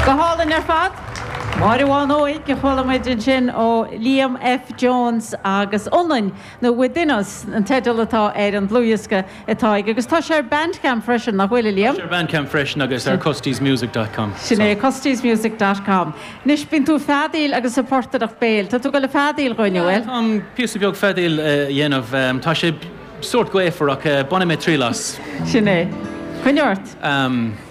Gohálan fad? Marháin óig go cholamid sin ó Liam F. Jones agus online nó bhuidinas an tedal atá an bluúisce atá agus tá sé Bandcamp freisin nach bhfuil Liam? Sé Bandcamp freisin agus ar costiesmusic.com. Sin é costiesmusic.com. Nis bín tú fadíil agus supportadach béil, tá tú go le fadíil roiinehfuil? Tá piúsa beag fadíil dhéanamh tá sé sort goéfarach buna mé trílas. Sin é. Cuineort?